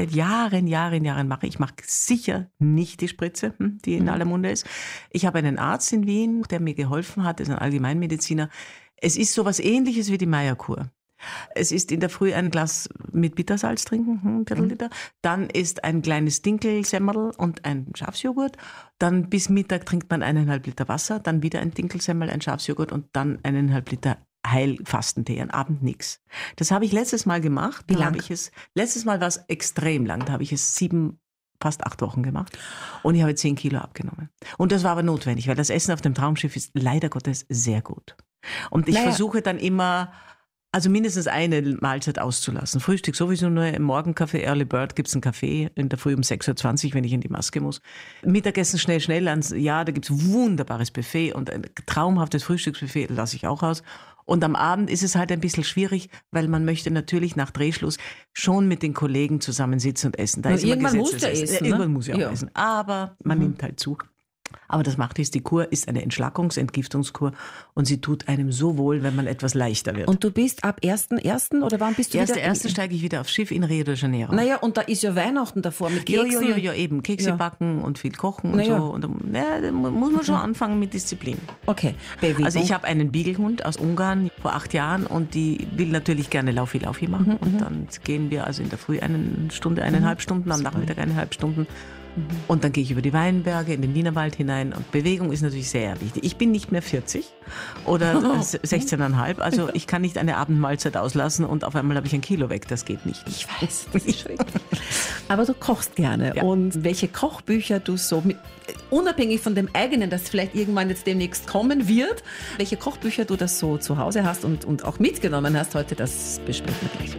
seit Jahren mache. Ich mache sicher nicht die Spritze, die in aller Munde ist. Ich habe einen Arzt in Wien, der mir geholfen hat, ist ein Allgemeinmediziner. Es ist sowas Ähnliches wie die Meyer-Kur. Es ist in der Früh ein Glas mit Bittersalz trinken, ein Viertel-Liter. Dann ist ein kleines Dinkelsemmerl und ein Schafsjoghurt. Dann bis Mittag trinkt man 1,5 Liter Wasser, dann wieder ein Dinkelsemmel, ein Schafsjoghurt und dann 1,5 Liter Heilfastentee, am Abend nichts. Das habe ich letztes Mal gemacht. Wie lang? Letztes Mal war es extrem lang. Da habe ich es 7, fast 8 Wochen gemacht. Und ich habe 10 Kilo abgenommen. Und das war aber notwendig, weil das Essen auf dem Traumschiff ist leider Gottes sehr gut. Und ich versuche dann immer, also mindestens eine Mahlzeit auszulassen. Frühstück sowieso nur, im Morgenkaffee, Early Bird gibt es einen Kaffee in der Früh um 6:20 Uhr, wenn ich in die Maske muss. Mittagessen schnell, da gibt es wunderbares Buffet und ein traumhaftes Frühstücksbuffet, lasse ich auch aus. Und am Abend ist es halt ein bisschen schwierig, weil man möchte natürlich nach Drehschluss schon mit den Kollegen zusammensitzen und essen. Da ist irgendwann muss der essen. Irgendwann muss ich auch essen. Aber man nimmt halt zu. Aber das macht es, die Kur ist eine Entschlackungs-Entgiftungskur und sie tut einem so wohl, wenn man etwas leichter wird. Und du bist ab 1.1. oder wann bist du wieder? 1.1. steige ich wieder aufs Schiff in Rio de Janeiro. Naja, und da ist ja Weihnachten davor mit Keksen. Ja, eben. Kekse backen und viel kochen und so. Und da muss man schon anfangen mit Disziplin. Okay. Bewegung. Also ich habe einen Beaglehund aus Ungarn vor 8 Jahren und die will natürlich gerne Laufi machen. Und dann gehen wir also in der Früh 1 Stunde, 1,5 Stunden, am Nachmittag 1,5 Stunden. Und dann gehe ich über die Weinberge in den Wienerwald hinein und Bewegung ist natürlich sehr wichtig. Ich bin nicht mehr 40 oder 16,5, also ich kann nicht eine Abendmahlzeit auslassen und auf einmal habe ich 1 Kilo weg, das geht nicht. Ich weiß, das ist schrecklich. Aber du kochst gerne und welche Kochbücher du so, unabhängig von dem eigenen, das vielleicht irgendwann jetzt demnächst kommen wird, welche Kochbücher du das so zu Hause hast und auch mitgenommen hast heute, das besprechen wir gleich.